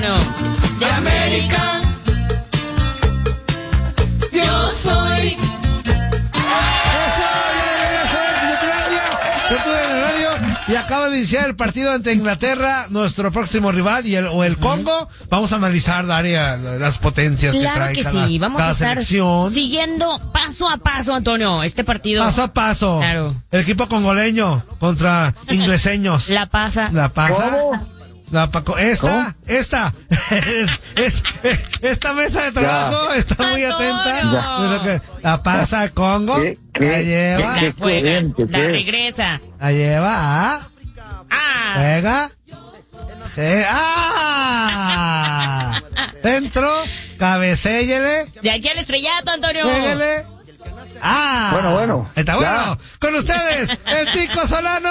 Antonio. De América, yo soy. Y acaba de iniciar el partido entre Inglaterra, nuestro próximo rival, y el Congo. Vamos a analizar, Daria, las potencias claro que trae que cada, sí, vamos cada a estar selección. siguiendo paso a paso, Antonio, este partido. Paso a paso. Claro. El equipo congoleño contra ingleseños. La pasa. La pasa. ¿Cómo? Esta mesa de trabajo Ya. está muy Antonio. atenta. Pero que la pasa Congo. ¿Qué? La lleva. ¿Qué? La juega, coherente, la ¿qué es? regresa. La lleva. Juega. Sí. Dentro. Cabecéllele. De aquí al estrellato, Antonio. Pégale. Bueno. Está Ya. bueno. Con ustedes, el Tico Solano.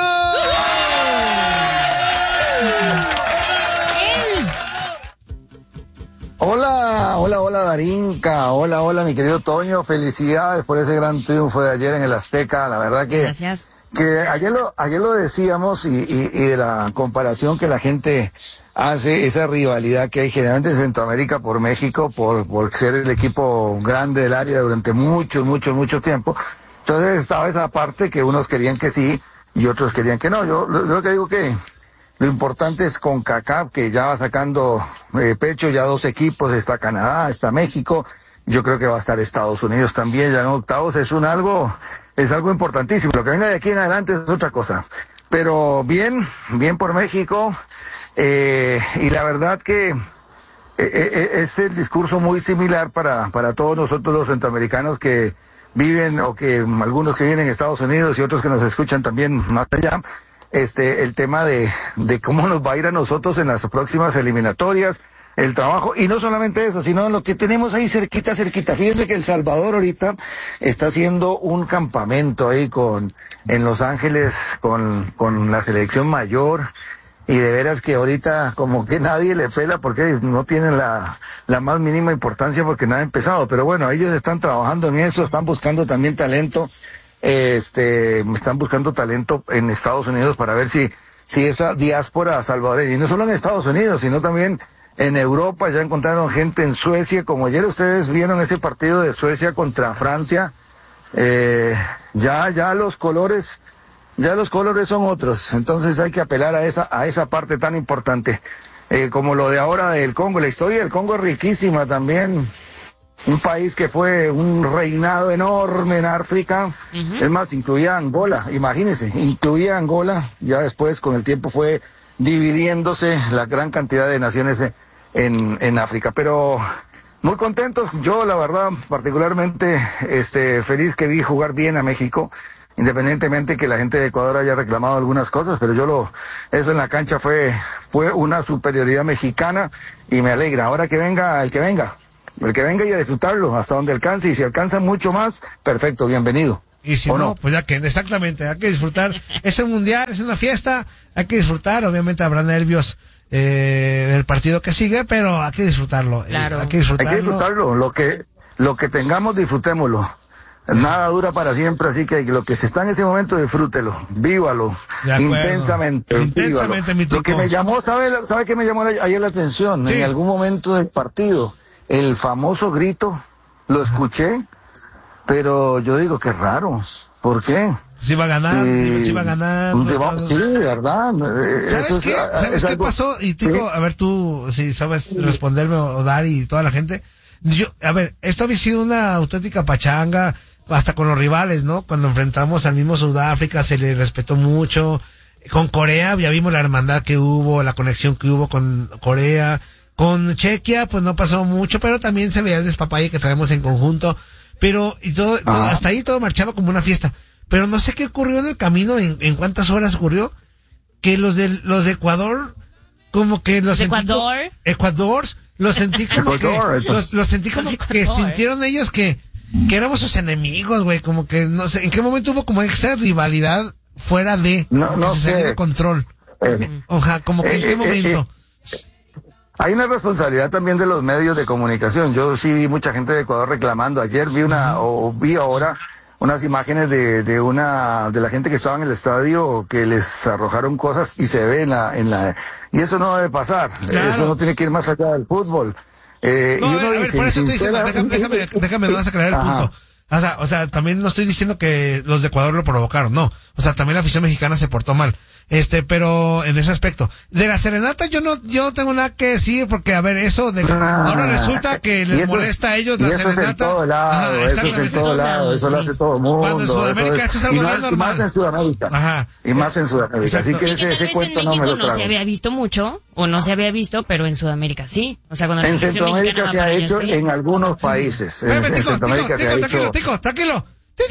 Hola Darinka, hola mi querido Toño, felicidades por ese gran triunfo de ayer en el Azteca, la verdad que Gracias. ayer lo decíamos y de la comparación que la gente hace, esa rivalidad que hay generalmente en Centroamérica por México, por ser el equipo grande del área durante mucho tiempo. Entonces estaba esa parte que unos querían que sí y otros querían que no. Yo lo que digo que lo importante es CONCACAF, que ya va sacando pecho, ya 2 equipos, está Canadá, está México, yo creo que va a estar Estados Unidos también, ya en octavos es algo importantísimo. Lo que venga de aquí en adelante es otra cosa. Pero bien por México, y la verdad que es el discurso muy similar para todos nosotros los centroamericanos que viven, o que algunos que viven en Estados Unidos y otros que nos escuchan también más allá. El tema de cómo nos va a ir a nosotros en las próximas eliminatorias, el trabajo, y no solamente eso, sino lo que tenemos ahí cerquita. Fíjense que El Salvador ahorita está haciendo un campamento ahí en Los Ángeles con la selección mayor, y de veras que ahorita como que nadie le pela porque no tienen la más mínima importancia porque nada ha empezado, pero bueno, ellos están trabajando en eso, están buscando también talento. Están buscando talento en Estados Unidos para ver si esa diáspora salvadoreña, y no solo en Estados Unidos, sino también en Europa, ya encontraron gente en Suecia, como ayer ustedes vieron ese partido de Suecia contra Francia, ya los colores son otros, entonces hay que apelar a esa parte tan importante, como lo de ahora del Congo. La historia del Congo es riquísima también. Un país que fue un reinado enorme en África. Es más, incluía Angola, imagínense, ya después con el tiempo fue dividiéndose la gran cantidad de naciones en África, pero muy contentos. Yo la verdad particularmente feliz que vi jugar bien a México, independientemente que la gente de Ecuador haya reclamado algunas cosas, pero eso en la cancha fue una superioridad mexicana y me alegra. Ahora que venga el que venga y a disfrutarlo hasta donde alcance, y si alcanza mucho más, perfecto, bienvenido. Y si no, pues ya que, exactamente, hay que disfrutar. Es un mundial, es una fiesta, hay que disfrutar. Obviamente habrá nervios del partido que sigue, pero hay que disfrutarlo. Claro. Hay que disfrutarlo. Lo que tengamos, disfrutémoslo. Nada dura para siempre, así que lo que se está en ese momento, disfrútelo, vívalo, intensamente, mi Tico. Lo que me llamó, ¿sabe qué me llamó ayer la atención? Sí. En algún momento del partido, el famoso grito, lo escuché, pero yo digo, qué raro, ¿por qué? Si va a ganar, si va a ganar. Sí, ¿verdad? ¿Sabes qué pasó? Y Tico, ¿sí? A ver, tú, si sabes responderme, o Dar y toda la gente. Esto había sido una auténtica pachanga, hasta con los rivales, ¿no? Cuando enfrentamos al mismo Sudáfrica se le respetó mucho. Con Corea ya vimos la hermandad que hubo, la conexión que hubo con Corea. Con Chequia, pues no pasó mucho, pero también se veía el despapalle que traemos en conjunto. Pero, y todo, hasta ahí todo marchaba como una fiesta. Pero no sé qué ocurrió en el camino, en cuántas horas ocurrió, que los de Ecuador, como que los Ecuador, los sentí como que sintieron ellos que éramos sus enemigos, güey, como que no sé, en qué momento hubo como esta rivalidad fuera de, no se salió de control. Ojalá, como que en qué momento. Hay una responsabilidad también de los medios de comunicación. Yo sí vi mucha gente de Ecuador reclamando. Ayer vi ahora unas imágenes de la gente que estaba en el estadio que les arrojaron cosas y se ve y eso no debe pasar. Claro. Eso no tiene que ir más allá del fútbol. Y uno dice, por eso te dice, déjame no vas a aclarar el punto. O sea, también no estoy diciendo que los de Ecuador lo provocaron, no. O sea, también la afición mexicana se portó mal. Pero en ese aspecto. De la serenata yo no tengo nada que decir, porque a ver, eso de ahora resulta que les molesta a ellos la serenata. Eso es en todo lado, eso es en todo lado, eso lo hace todo el mundo. Cuando en Sudamérica eso es algo bien normal. Y más en Sudamérica. Ajá. Y más en Sudamérica. Así que ese cuento no me lo trago. No se había visto mucho, o no se había visto, pero en Sudamérica sí. O sea, cuando en Centroamérica se ha hecho en algunos países. En Centroamérica se ha hecho. Tranquilo.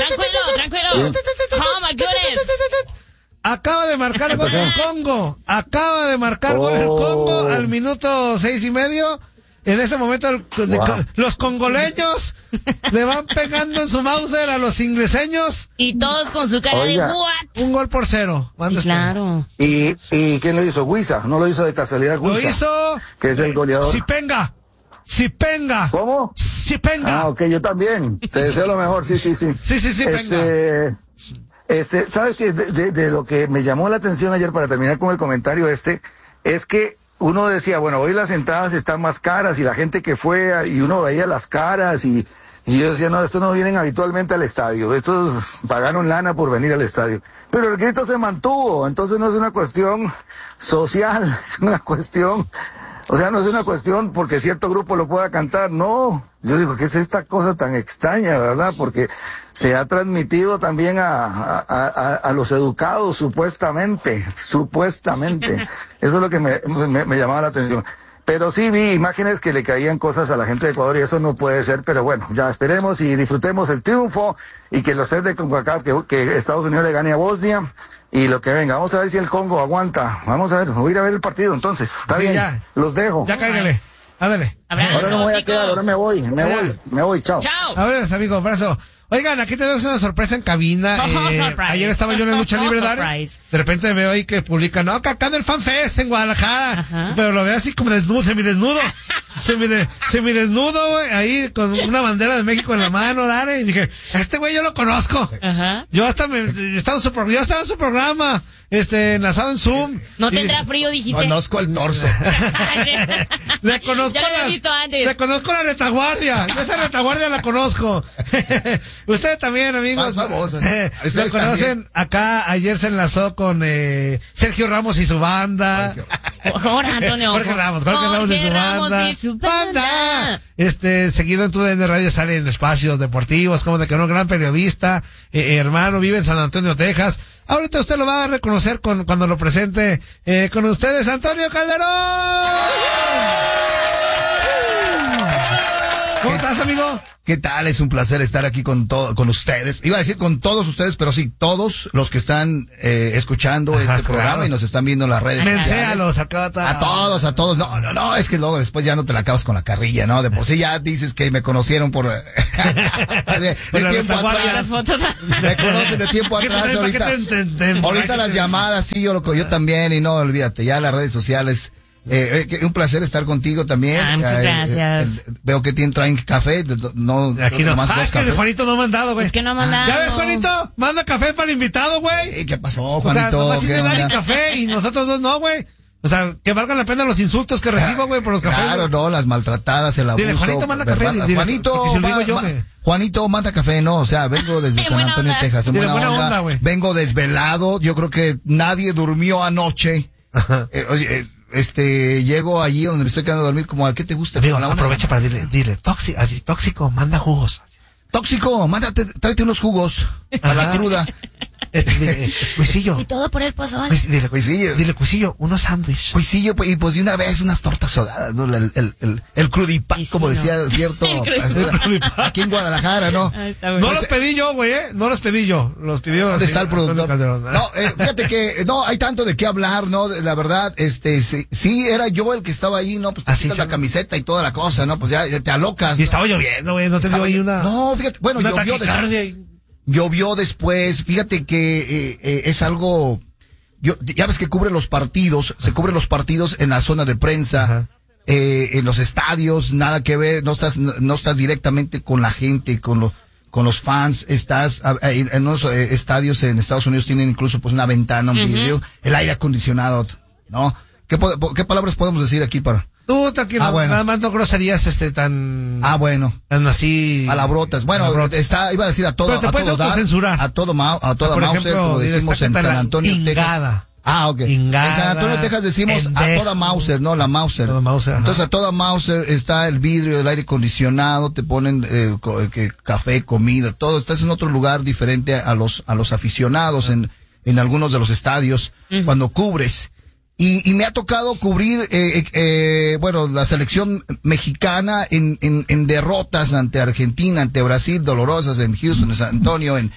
Oh my goodness. Acaba de marcar gol el Congo. Gol el Congo al minuto 6:30. En ese momento los congoleños le van pegando en su Mauser a los ingleseños. Y todos con su cara de what? 1-0. Sí, claro. ¿Y quién lo hizo? Huiza. No lo hizo de casualidad Huiza. Lo hizo. Que es el goleador. Sipenga. ¿Cómo? Sipenga. Ok, yo también. Te deseo lo mejor. Sí. Sipenga. ¿Sabes qué? De lo que me llamó la atención ayer, para terminar con el comentario es que uno decía, bueno, hoy las entradas están más caras y la gente que fue, y uno veía las caras y yo decía, no, estos no vienen habitualmente al estadio, estos pagaron lana por venir al estadio. Pero el grito se mantuvo, entonces no es una cuestión social, es una cuestión... O sea, no es una cuestión porque cierto grupo lo pueda cantar, no. Yo digo, ¿qué es esta cosa tan extraña, verdad? Porque se ha transmitido también a los educados, supuestamente. Eso es lo que me llamaba la atención. Pero sí vi imágenes que le caían cosas a la gente de Ecuador y eso no puede ser, pero bueno, ya esperemos y disfrutemos el triunfo y que los 3 de CONCACAF, que Estados Unidos le gane a Bosnia y lo que venga. Vamos a ver si el Congo aguanta. Vamos a ver, voy a ir a ver el partido entonces. Está bien, ya. Los dejo. Ya cáigale. Ándale. Ahora no me voy a quedar, ahora me voy, chao. Abrazo, amigo, abrazo. Oigan, aquí tenemos una sorpresa en cabina. Ayer estaba yo en la lucha libre, Dari. De repente veo ahí que publican, no, que acá en el FanFest en Guadalajara. Ajá. Pero lo veo así como semidesnudo. Semidesnudo, güey, ahí con una bandera de México en la mano, Dari. Y dije, este güey yo lo conozco. Ajá. Yo estaba en su programa, enlazado en Zoom. No tendrá frío, dijiste. Conozco el torso. Le conozco ya lo había visto antes. Le conozco la retaguardia. Yo esa retaguardia la conozco. Ustedes también, amigos. Más famosas. Lo conocen también. Acá. Ayer se enlazó con Sergio Ramos y su banda. Jorge Antonio. Jorge Ramos y su banda. Seguido en TUDN Radio sale en espacios deportivos, como de que un gran periodista, hermano, vive en San Antonio, Texas. Ahorita usted lo va a reconocer cuando lo presente con ustedes, Antonio Calderón. ¿Cómo estás, amigo? ¿Qué tal? Es un placer estar aquí con ustedes. Iba a decir con todos ustedes, pero sí, todos los que están escuchando este programa y nos están viendo en las redes sociales. A todos. No, es que luego después ya no te la acabas con la carrilla, ¿no? De por sí ya dices que me conocieron por de tiempo atrás. Me conocen de tiempo atrás. Ahorita las llamadas, sí, yo también, y no, olvídate, ya las redes sociales. Un placer estar contigo también. Muchas gracias. Veo que traen café. No, aquí no. Es que Juanito no ha mandado, güey. Es que no ha mandado. ¿Ya ves, Juanito? Manda café para el invitado, güey. ¿Qué pasó, Juanito? O sea, tiene Dani café y nosotros dos no, güey. O sea, que valgan la pena los insultos que recibo, güey, por los cafés. Claro, no, las maltratadas, el abuso. Dile, Juanito manda café. Juanito manda café, no, o sea, vengo desde San Antonio, Texas. En buena onda, güey. Vengo desvelado. Yo creo que nadie durmió anoche. Llego allí donde me estoy quedando a dormir, como, ¿qué te gusta? Amigo, aprovecha para dile, tóxico, manda jugos. Tóxico, tráete unos jugos a la cruda. Cuisillo. Y todo por el pozón. Dile, Cuisillo, unos sándwiches. Cuisillo, y pues de una vez unas tortas ahogadas, ¿no? El crudipac, como decía cierto, aquí en Guadalajara, ¿no? No los pedí yo, güey, no los pedí yo. Los pidió. ¿Dónde está el productor? No, fíjate que, no, hay tanto de qué hablar, ¿no? La verdad, sí, era yo el que estaba ahí, ¿no? Pues te quitas la camiseta y toda la cosa, ¿no? Pues ya te alocas. Y estaba lloviendo, güey, no te dio ahí una. No, fíjate, bueno, llovió después, fíjate que es algo, ya ves que se cubren los partidos en la zona de prensa, en los estadios, nada que ver, no estás directamente con la gente, con con los fans, estás en unos estadios en Estados Unidos tienen incluso pues una ventana, un vidrio, el aire acondicionado, ¿no? ¿Qué palabras podemos decir aquí para? Tú, tranquilo, bueno. nada más no groserías tan... bueno. Tan así... Palabrotas. Bueno, iba a decir a todo... Pero te puedes autocensurar. A toda Mauser, ejemplo, como decimos en San Antonio, Texas. Ok. Ingada, en San Antonio, Texas decimos a toda Mauser, ¿no? La Mauser. Entonces a toda Mauser está el vidrio, el aire acondicionado, te ponen café, comida, todo. Estás en otro lugar diferente a los aficionados en algunos de los estadios cuando cubres. Y me ha tocado cubrir, la selección mexicana en derrotas ante Argentina, ante Brasil, dolorosas en Houston, en San Antonio, en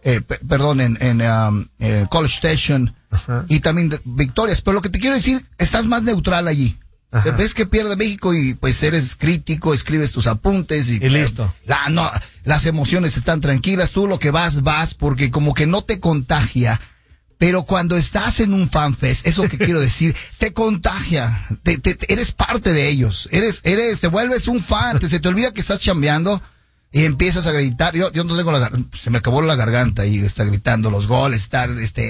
College Station, y también victorias. Pero lo que te quiero decir, estás más neutral allí. Ves que pierde México y pues eres crítico, escribes tus apuntes y listo. Las emociones están tranquilas, tú lo que vas, porque como que no te contagia. Pero cuando estás en un fanfest, eso que quiero decir, te contagia, eres parte de ellos, te vuelves un fan, se te olvida que estás chambeando y empiezas a gritar. Yo no tengo se me acabó la garganta y está gritando los goles, estar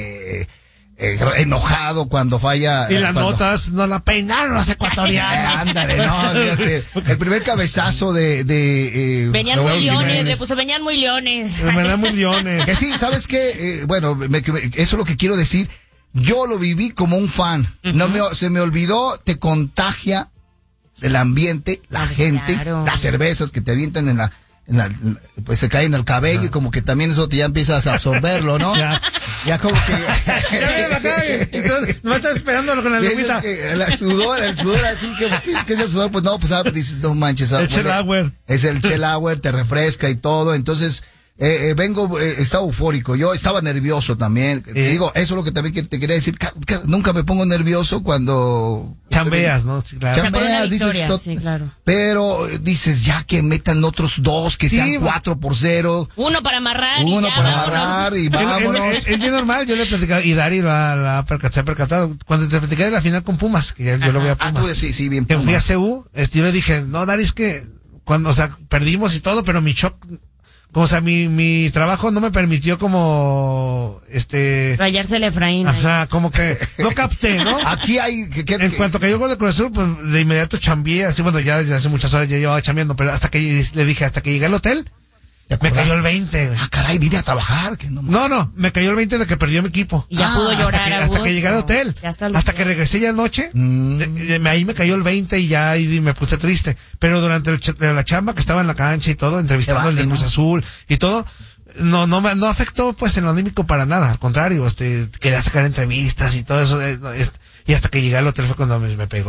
enojado cuando falla. Y las notas no la peinaron los ecuatorianos. Ándale, no, fíjate, el primer cabezazo venían muy leones, le puso, venían muy leones. Venían muy leones. Que sí, ¿sabes qué? Eso es lo que quiero decir. Yo lo viví como un fan. Se me olvidó, te contagia el ambiente, la gente, claro. Las cervezas que te avientan pues se caen en el cabello y como que también eso ya empiezas a absorberlo, ¿no? Ya como que... ya viene la calle. Entonces, no estás esperándolo con la lengüita. El sudor así que es el sudor, pues no, pues dices, no manches. El Chelauer. Es el Chelauer, te refresca y todo, entonces... estaba eufórico, yo estaba nervioso también, te digo, eso es lo que también te quería decir, nunca me pongo nervioso cuando... Chambeas, ¿no? Sí, claro. Chambeas, victoria, sí, claro. Pero dices, ya que metan otros dos, que sean 4-0. Uno para amarrar y vámonos. Es bien normal, yo le he platicado, y Dari se ha percatado, cuando te platicé de la final con Pumas, que yo lo voy a Pumas. Sí, bien Pumas. Que fui a CU, yo le dije, no, Dari, es que cuando, perdimos y todo, pero mi shock... O sea, mi trabajo no me permitió como, rayarse el Efraín. Ajá, como que no capté, ¿no? Aquí hay... En cuanto cayó el gol de Cruz Azul, pues de inmediato chambié, así, bueno, ya desde hace muchas horas ya llevaba chambeando, pero hasta que llegué al hotel, me cayó el 20, güey. Ah, caray, vine a trabajar. Que no, me cayó el 20 de que perdió mi equipo. Y ya pudo llorar hasta que llegué al hotel. Hasta que regresé ya anoche, ahí me cayó el 20 y ya ahí me puse triste. Pero durante la chamba que estaba en la cancha y todo, entrevistando al de Cruz Azul y todo, no afectó pues en lo anímico para nada. Al contrario, quería sacar entrevistas y todo eso. Y hasta que llegué al hotel fue cuando me pegó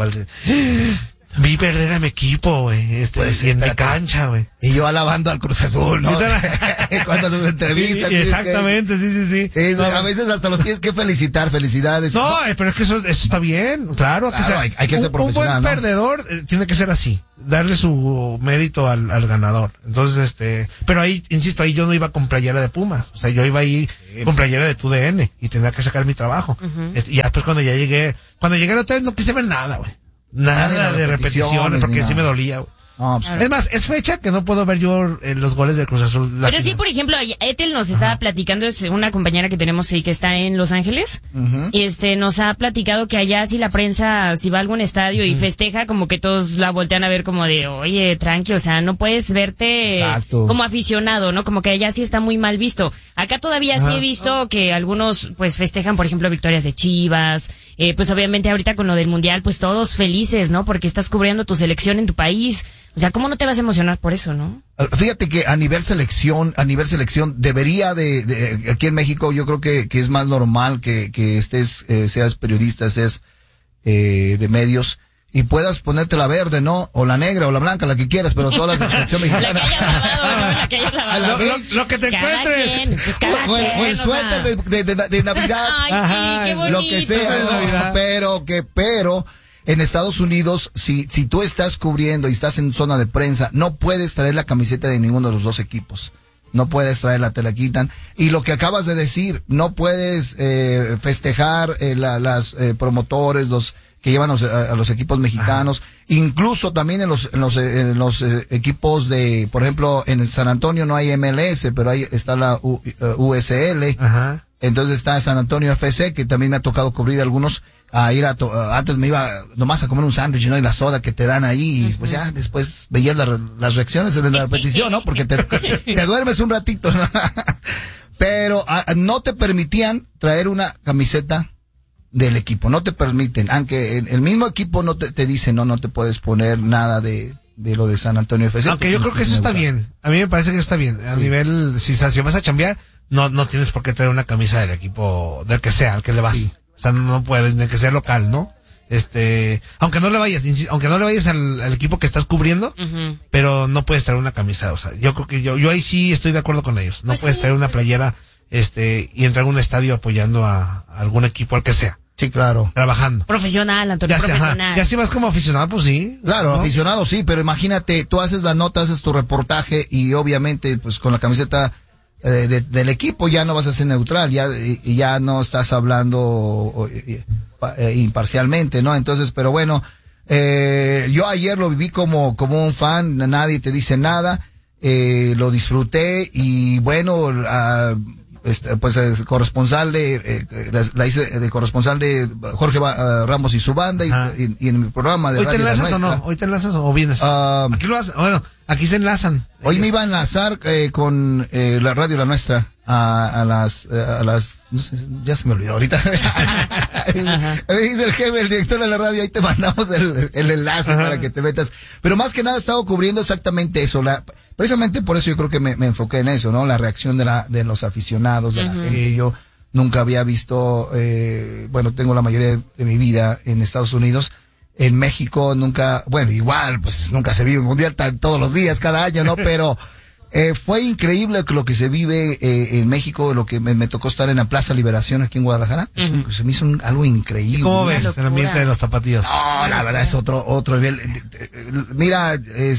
vi perder a mi equipo, güey, y en mi cancha, güey. Y yo alabando al Cruz Azul, ¿no? Cuando los entrevistan. Exactamente, sí. A veces hasta los tienes que felicitar, felicidades. No, pero es que eso está bien, claro. Hay que ser profesional, un buen perdedor tiene que ser así, darle su mérito al ganador. Entonces, pero ahí, insisto, ahí yo no iba con playera de Pumas, o sea, yo iba ahí con playera de TUDN y tenía que sacar mi trabajo. Y después cuando llegué al hotel no quise ver nada, güey. Nada de repeticiones, porque sí me dolía. No, pues, es más, es fecha que no puedo ver yo los goles del Cruz Azul. Pero sí, por ejemplo, Ethel nos estaba platicando, es una compañera que tenemos que está en Los Ángeles, y nos ha platicado que allá si la prensa, si va a algún estadio y festeja, como que todos la voltean a ver como de, oye, tranqui, o sea, no puedes verte como aficionado, ¿no? Como que allá sí está muy mal visto. Acá todavía sí he visto que algunos, pues, festejan, por ejemplo, victorias de Chivas, pues obviamente ahorita con lo del Mundial, pues todos felices, ¿no? Porque estás cubriendo tu selección en tu país. O sea, ¿cómo no te vas a emocionar por eso, no? Fíjate que a nivel selección, debería aquí en México yo creo que es más normal que seas periodista, seas de medios y puedas ponerte la verde, ¿no? O la negra o la blanca, la que quieras, pero toda la selección mexicana. La que hayas lavado, ¿no? La que hayas lavado. Lo que te encuentres. Quien, pues o el suéter de Navidad. Ay, sí, qué bonito. Lo que sea, pero en Estados Unidos, si tú estás cubriendo y estás en zona de prensa, no puedes traer la camiseta de ninguno de los dos equipos. No puedes traerla, te la quitan. Y lo que acabas de decir, no puedes festejar las promotores, los que llevan a los equipos mexicanos, incluso también en los equipos de, por ejemplo, en San Antonio no hay MLS, pero ahí está la USL. Ajá. Entonces está San Antonio FC, que también me ha tocado cubrir algunos, antes me iba nomás a comer un sándwich, ¿no? Y la soda que te dan ahí, y pues ya después veías las reacciones de la repetición, ¿no? Porque te duermes un ratito, ¿no? Pero no te permitían traer una camiseta del equipo, no te permiten, aunque el mismo equipo no te dice, no te puedes poner nada de lo de San Antonio FC. Aunque yo creo que eso está bien, a mí me parece que está bien, a nivel, si vas a chambear, no tienes por qué traer una camisa del equipo, del que sea, al que le vas. Sí. O sea, no puedes, ni que sea local, ¿no? Aunque no le vayas al equipo que estás cubriendo, pero no puedes traer una camisa, o sea, yo creo que yo ahí sí estoy de acuerdo con ellos. No pues puedes traer una playera, y entrar a un estadio apoyando a algún equipo, al que sea. Sí, claro. Trabajando. Profesional, Antonio, profesional. Ya si vas como aficionado, pues sí. Claro, ¿no? Aficionado sí, pero imagínate, tú haces la nota, haces tu reportaje y obviamente, pues con la camiseta del equipo ya no vas a ser neutral, ya no estás hablando imparcialmente, ¿no? Entonces, pero bueno, yo ayer lo viví como un fan, nadie te dice nada, lo disfruté y bueno, pues corresponsal la hice de corresponsal de Jorge Ramos y su banda y en mi programa de ¿Hoy te enlazas o no? ¿Hoy te enlazas o vienes? Aquí lo hacen, bueno, aquí se enlazan. Hoy me iba a enlazar con la radio La Nuestra a las no sé, ya se me olvidó ahorita. Me dice el jefe, el director de la radio, ahí te mandamos el enlace para que te metas. Pero más que nada he estado cubriendo exactamente eso, precisamente por eso yo creo que me enfoqué en eso, ¿no? La reacción de los aficionados, de la gente. Yo nunca había visto, bueno, tengo la mayoría de mi vida en Estados Unidos. En México nunca, bueno, igual, pues nunca se vive un mundial todos los días, cada año, ¿no? Pero fue increíble lo que se vive en México, lo que me tocó estar en la Plaza Liberación aquí en Guadalajara. Se me hizo algo increíble. ¿Cómo ves el ambiente de los tapatíos? No, la verdad es otro nivel. Mira,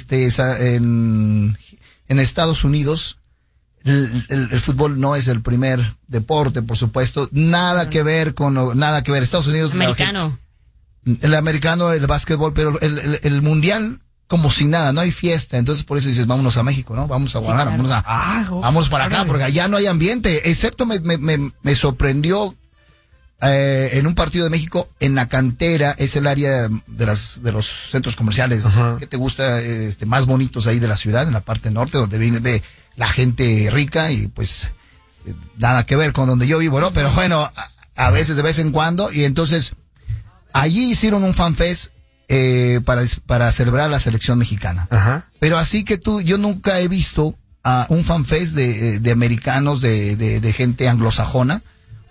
en Estados Unidos, el fútbol no es el primer deporte, por supuesto. Nada que ver. Estados Unidos. Americano. El americano, el básquetbol, pero el mundial, como si nada, no hay fiesta. Entonces por eso dices, vámonos a México, ¿no? Vamos a Guadalajara, claro. Vamos para acá, porque allá no hay ambiente. Excepto me sorprendió, en un partido de México, en la cantera, es el área de los centros comerciales que te gusta, más bonitos ahí de la ciudad, en la parte norte, donde ve la gente rica y pues, nada que ver con donde yo vivo, ¿no? Pero bueno, a veces, de vez en cuando, y entonces, allí hicieron un fanfest para celebrar la selección mexicana. Pero así que yo nunca he visto un fanfest de americanos, de gente anglosajona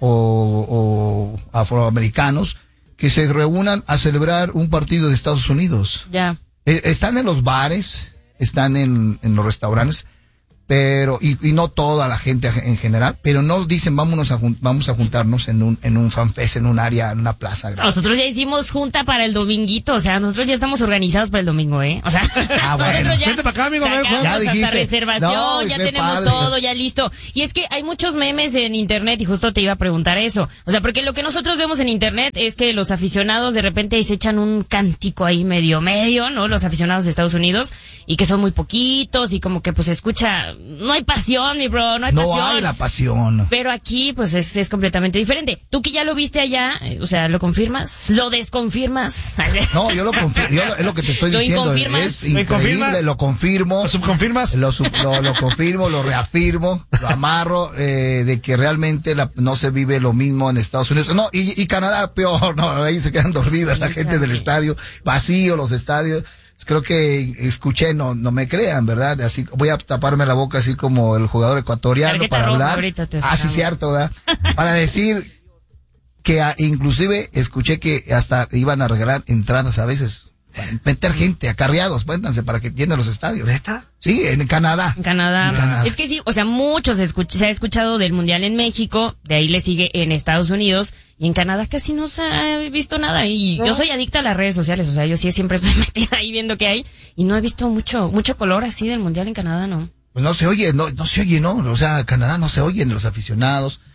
o afroamericanos que se reúnan a celebrar un partido de Estados Unidos. Ya. Están en los bares, están en los restaurantes, pero y no toda la gente en general, pero no dicen vamos a juntarnos en un fanfest, en un área, en una plaza grande. Nosotros ya hicimos junta para el dominguito, o sea, nosotros ya estamos organizados para el domingo, o sea, bueno. nosotros ya vente para acá, amigo, ya dijiste, hasta reservación, ya tenemos padre. Todo ya listo. Y es que hay muchos memes en internet y justo te iba a preguntar eso, o sea, porque lo que nosotros vemos en internet es que los aficionados de repente se echan un cántico ahí medio, ¿no? Los aficionados de Estados Unidos, y que son muy poquitos y como que pues se escucha. No hay pasión, mi bro, no hay pasión. No hay la pasión. Pero aquí, pues, es completamente diferente. Tú que ya lo viste allá, o sea, ¿lo confirmas? ¿Lo desconfirmas? No, yo lo confirmo, es lo que te estoy diciendo. Es increíble, lo confirmo. ¿Lo subconfirmas? Lo confirmo, lo reafirmo, lo amarro, de que realmente no se vive lo mismo en Estados Unidos. No, y Canadá peor, no, ahí se quedan dormidas la gente del estadio, vacío los estadios. Creo que escuché, no me crean, ¿verdad? Así voy a taparme la boca así como el jugador ecuatoriano para hablar. Sí, cierto, ¿verdad? Para decir que inclusive escuché que hasta iban a regalar entradas a veces. Para meter gente, acarreados, cuéntanse, para que llenen los estadios. ¿Neta? Sí, en Canadá. En Canadá. Es que sí, o sea, muchos se ha escuchado del Mundial en México, de ahí le sigue en Estados Unidos, y en Canadá casi no se ha visto nada. Y yo soy adicta a las redes sociales, o sea, yo sí siempre estoy metida ahí viendo qué hay, y no he visto mucho color así del Mundial en Canadá, ¿no? Pues no se oye, no se oye, ¿no? O sea, Canadá no se oyen los aficionados.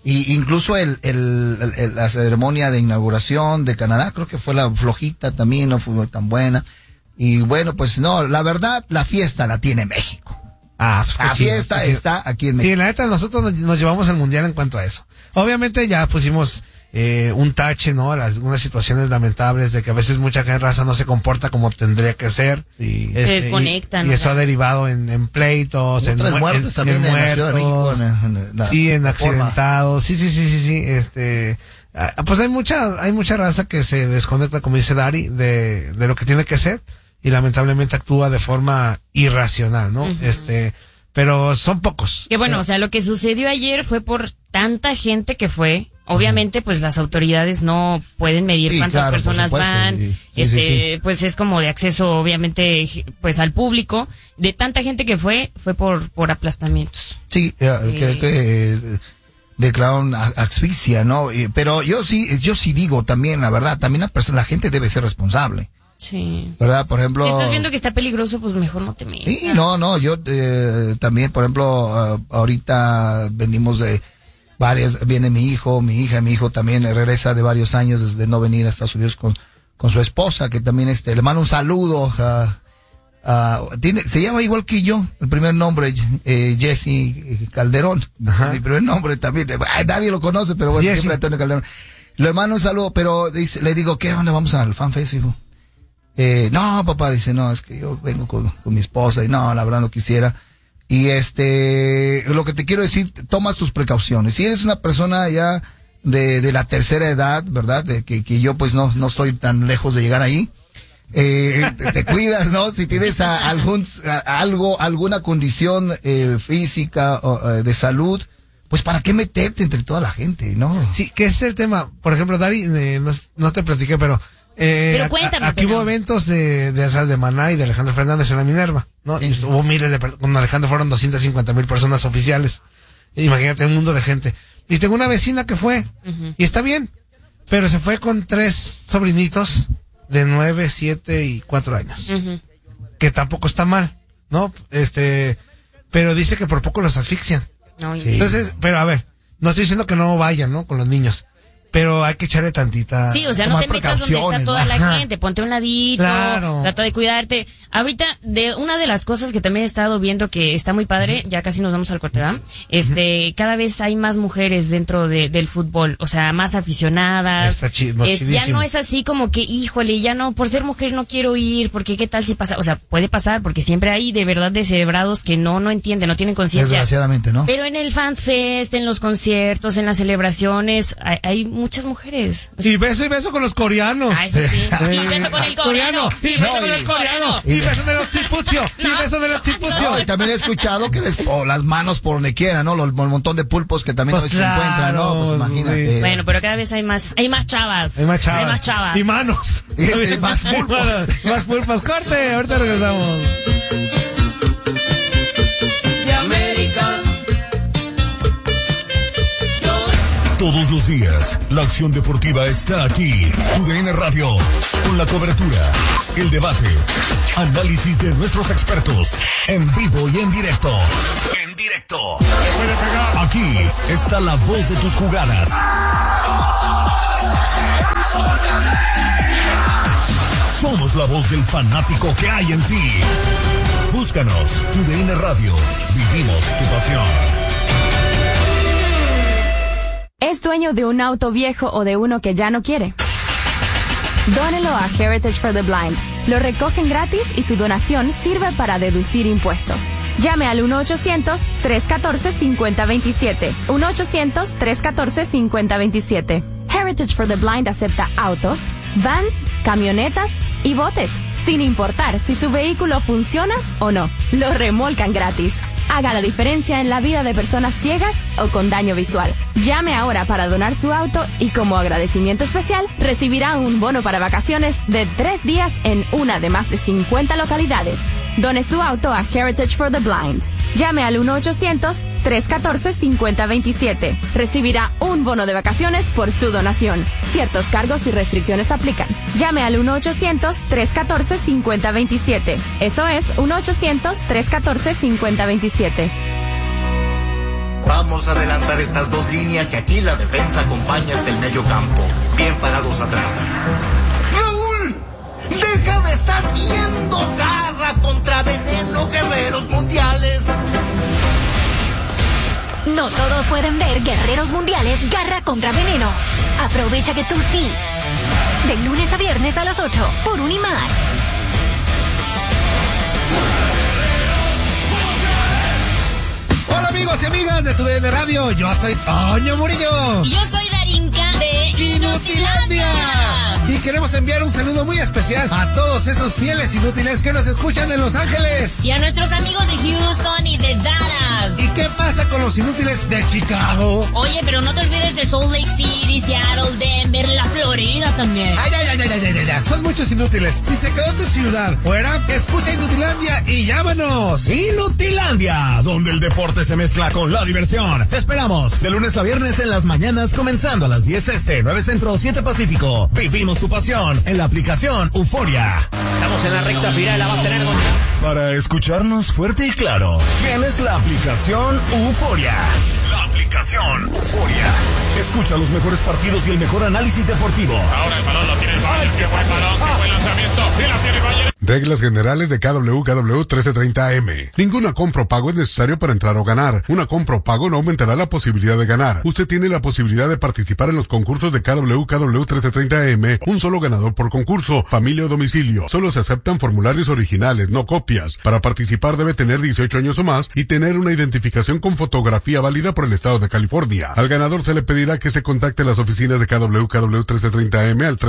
Y incluso la ceremonia de inauguración de Canadá, creo que fue la flojita también, no fue tan buena. Y bueno, pues no, la verdad, la fiesta la tiene México. Pues la fiesta está aquí en México. Sí, la neta, nosotros nos llevamos el mundial en cuanto a eso. Obviamente ya pusimos un tache, ¿no? Unas situaciones lamentables de que a veces mucha raza no se comporta como tendría que ser. Y se desconectan. Y eso ha derivado en pleitos, en muertos también en la Ciudad de México. En accidentados. Sí. Pues hay mucha raza que se desconecta, como dice Dari, de lo que tiene que ser. Y lamentablemente actúa de forma irracional, ¿no? Pero son pocos. Que bueno, o sea, lo que sucedió ayer fue por tanta gente que fue. Obviamente, pues las autoridades no pueden medir cuántas personas van. Sí. Pues es como de acceso, obviamente, pues al público. De tanta gente que fue por aplastamientos. Sí, que declararon asfixia, ¿no? Pero yo sí digo también, la verdad, también la gente debe ser responsable. Sí. ¿Verdad? Por ejemplo. Si estás viendo que está peligroso, pues mejor no te metas. Sí, no, yo también, por ejemplo, ahorita venimos de viene mi hijo también regresa de varios años desde no venir a Estados Unidos con su esposa, que también le mando un saludo. Se llama igual que yo, el primer nombre, Jesse Calderón. Mi primer nombre también, nadie lo conoce, pero bueno, siempre Antonio Calderón. Le mando un saludo, pero le digo, ¿qué onda? Vamos al FanFest, hijo. No, papá, dice, no, es que yo vengo con mi esposa y no, la verdad no quisiera. Y lo que te quiero decir, tomas tus precauciones. Si eres una persona ya de la tercera edad, ¿verdad? Que yo pues no estoy tan lejos de llegar ahí. Te cuidas, ¿no? Si tienes alguna condición física o de salud, pues ¿para qué meterte entre toda la gente, no? Sí, que ese es el tema. Por ejemplo, Dari, no te platiqué, pero cuéntame, aquí hubo eventos de Maná y de Alejandro Fernández en la Minerva, ¿no? Sí. Y hubo miles de personas, con Alejandro fueron 250,000 personas oficiales. Imagínate un mundo de gente. Y tengo una vecina que fue, y está bien, pero se fue con 3 sobrinitos de 9, 7 y 4 años. Que tampoco está mal, ¿no? Pero dice que por poco los asfixian. Sí. Entonces, pero a ver, no estoy diciendo que no vayan, ¿no? Con los niños. Pero hay que echarle tantita. Sí, o sea, no te metas donde está toda la gente. Ponte un ladito. Claro. Trata de cuidarte. Ahorita, una de las cosas que también he estado viendo que está muy padre, ya casi nos vamos al corte, ¿verdad? Cada vez hay más mujeres dentro del fútbol. O sea, más aficionadas. Está ya no es así como que, híjole, ya no, por ser mujer no quiero ir, porque qué tal si pasa. O sea, puede pasar, porque siempre hay de verdad descerebrados que no entienden, no tienen conciencia. Desgraciadamente, ¿no? Pero en el FanFest, en los conciertos, en las celebraciones, hay muchas mujeres. Y beso con los coreanos. Eso sí. Y beso con el coreano. Y beso con el coreano. Y beso de los chipucio. Y beso de los chipucio. Y también he escuchado que las manos por donde quiera, ¿no? El montón de pulpos que también pues se encuentran, ¿no? Pues imagínate. Bueno, pero cada vez hay más chavas. Hay más chavas. Y manos. Y más pulpos. Más pulpos. Corte, ahorita regresamos. Todos los días, la acción deportiva está aquí. TUDN Radio, con la cobertura, el debate, análisis de nuestros expertos, en vivo y en directo. Aquí está la voz de tus jugadas. Somos la voz del fanático que hay en ti. Búscanos, TUDN Radio, vivimos tu pasión. ¿Es dueño de un auto viejo o de uno que ya no quiere? Dónelo a Heritage for the Blind. Lo recogen gratis y su donación sirve para deducir impuestos. Llame al 1-800-314-5027. 1-800-314-5027. Heritage for the Blind acepta autos, vans, camionetas y botes, sin importar si su vehículo funciona o no. Lo remolcan gratis. Haga la diferencia en la vida de personas ciegas o con daño visual. Llame ahora para donar su auto y como agradecimiento especial recibirá un bono para vacaciones de 3 días en una de más de 50 localidades. Done su auto a Heritage for the Blind. Llame al 1-800-314-5027. Recibirá un bono de vacaciones por su donación. Ciertos cargos y restricciones aplican. Llame al 1-800-314-5027. Eso es 1-800-314-5027. Vamos a adelantar estas dos líneas y aquí la defensa acompaña hasta el medio campo. Bien parados atrás. ¡Raúl! ¡Deja de estar viendo! ¡Garra contra veneno, guerreros mundiales! No todos pueden ver Guerreros Mundiales Garra contra Veneno. Aprovecha que tú sí. De lunes a viernes a las 8 por Unimar. Hola amigos y amigas de TUDN Radio, yo soy Toño Murillo. Y yo soy Darinka de Inutilandia. Y queremos enviar un saludo muy especial a todos esos fieles inútiles que nos escuchan en Los Ángeles. Y a nuestros amigos de Houston y de Dallas. ¿Y qué pasa con los inútiles de Chicago? Oye, pero no te olvides de Salt Lake City, Seattle, Denver, la Florida también. Ay. Son muchos inútiles. Si se quedó tu ciudad fuera, escucha Inutilandia y llámanos. Inutilandia, donde el deporte se mezcla con la diversión. Te esperamos de lunes a viernes en las mañanas, comenzando a las 10 este, 9 centro, 7 pacífico. Vivimos tu pasión en la aplicación Euforia. Estamos en la recta final, la va a tener Para escucharnos fuerte y claro, tienes la aplicación Euforia. La aplicación Euforia. Escucha los mejores partidos y el mejor análisis deportivo. Ahora el balón lo tiene el Bayern. Qué buen balón, qué buen lanzamiento. Y la tiene el Bayern. Reglas generales de KW 1330 AM. Ninguna compra o pago es necesario para entrar o ganar. Una compra o pago no aumentará la posibilidad de ganar. Usted tiene la posibilidad de participar en los concursos de KW 1330 AM. Un solo ganador por concurso, familia o domicilio. Solo se aceptan formularios originales, no copias. Para participar debe tener 18 años o más y tener una identificación con fotografía válida por el estado de California. Al ganador se le pedirá que se contacte a las oficinas de KW 1330 AM al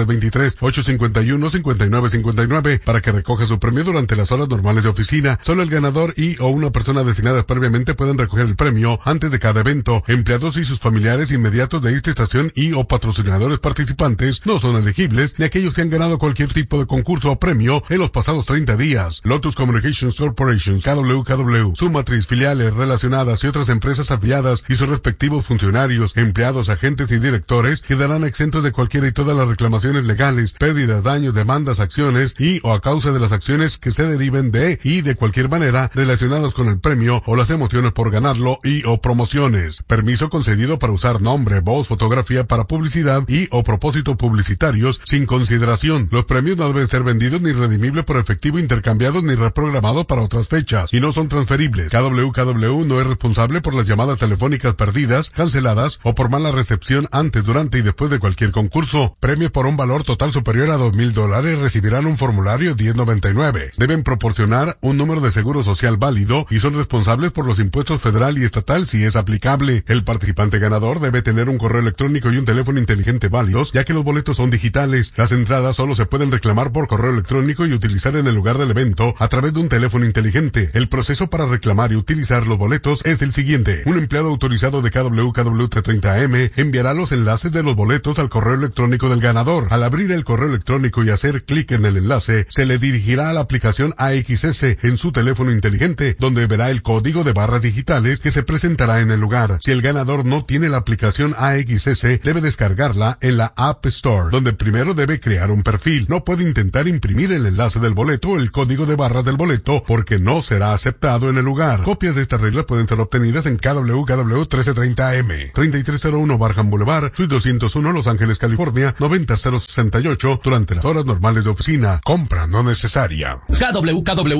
323-851-5959 para que recoja su premio durante las horas normales de oficina. Solo el ganador y o una persona designada previamente pueden recoger el premio antes de cada evento. Empleados y sus familiares inmediatos de esta estación y o patrocinadores participantes no son elegibles, ni aquellos que han ganado cualquier tipo de concurso o premio en los pasados 30 días. Lotus Communications Corporation, KW, su matriz, filiales relacionadas y otras empresas afiliadas y sus respectivos funcionarios, empleados, agentes y directores quedarán exentos de cualquiera y todas las reclamaciones legales, pérdidas, daños, demandas, acciones y o a causa de las acciones que se deriven de y de cualquier manera relacionadas con el premio o las emociones por ganarlo y o promociones. Permiso concedido para usar nombre, voz, fotografía para publicidad y o propósitos publicitarios sin consideración. Los premios no deben ser vendidos ni redimibles por efectivo, intercambiados ni reprogramados para otras fechas y no son transferibles. KW no es responsable por las llamadas telefónicas perdidas, canceladas o por mala recepción antes, durante y después de cualquier concurso. Premios por un valor total superior a $2,000 recibirán un formulario 1099. Deben proporcionar un número de seguro social válido y son responsables por los impuestos federal y estatal si es aplicable. El participante ganador debe tener un correo electrónico y un teléfono inteligente válidos, ya que los boletos son digitales. Las entradas solo se pueden reclamar por correo electrónico y utilizar en el lugar del evento a través de un teléfono inteligente. El proceso para reclamar y utilizar los boletos es el siguiente. Un empleado autorizado de KW 1330 AM enviará los enlaces de los boletos al correo electrónico del ganador. Al abrir el correo electrónico y hacer clic en el enlace, se le dirigirá a la aplicación AXS en su teléfono inteligente, donde verá el código de barras digitales que se presentará en el lugar. Si el ganador no tiene la aplicación AXS, debe descargarla en la App Store, donde primero debe crear un perfil. No puede intentar imprimir el enlace del boleto o el código de barras del boleto porque no será aceptado en el lugar. Copias de estas reglas pueden ser obtenidas en KW 1330 AM, 3301 Barham Boulevard, Suite 201, Los Ángeles, California, 90068, durante las horas normales de oficina. Compra no necesaria. KW